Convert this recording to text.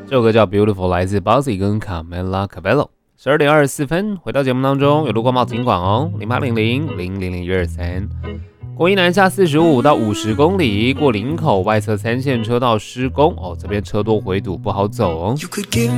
这首歌叫 Beautiful， 来自 Bozzy 跟 Camila Cabello。12点24分，回到节目当中，有路过冒警广哦，0800000123。国一南下45到50公里，过林口外侧3线车道施工哦，这边车多回堵不好走哦。